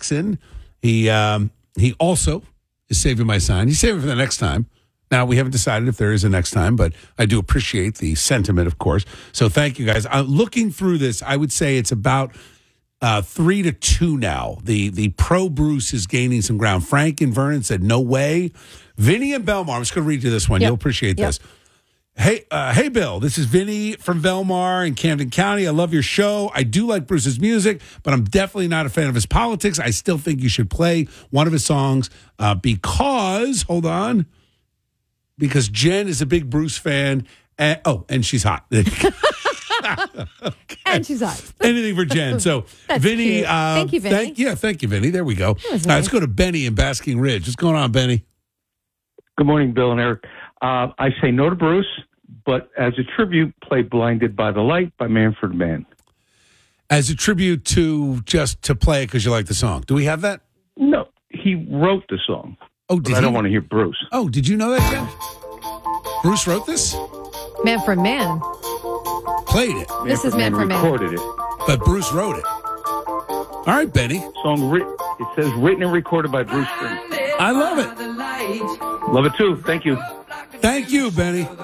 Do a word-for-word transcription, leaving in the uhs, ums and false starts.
Jackson. He um, he also is saving my sign. He's saving for the next time. Now, we haven't decided if there is a next time, but I do appreciate the sentiment, of course. So thank you, guys. Uh, looking through this, I would say it's about uh, three to two now. The the pro Bruce is gaining some ground. Frank and Vernon said, no way. Vinny and Belmar, I'm just going to read you this one. Yep. You'll appreciate yep. this. Hey, uh, hey, Bill, this is Vinny from Velmar in Camden County. I love your show. I do like Bruce's music, but I'm definitely not a fan of his politics. I still think you should play one of his songs uh, because, hold on, because Jen is a big Bruce fan. And, oh, and she's hot. Okay. And she's hot. Anything for Jen. So, Vinny. Uh, thank you, Vinny. Thank, yeah, thank you, Vinny. There we go. Nice. Now, let's go to Benny in Basking Ridge. What's going on, Benny? Good morning, Bill and Eric. Uh, I say no to Bruce, but as a tribute, play Blinded by the Light by Manfred Mann. As a tribute to just to play it because you like the song. Do we have that? No, he wrote the song. Oh, did I he? don't want to hear Bruce. Oh, did you know that, Jen? Bruce wrote this? Man for Man. Played it. This is Man for Man. Recorded it. But Bruce wrote it. All right, Benny. Song writ- It says written and recorded by Bruce Springsteen. I love it. Love it too. Thank you. Thank you, Benny.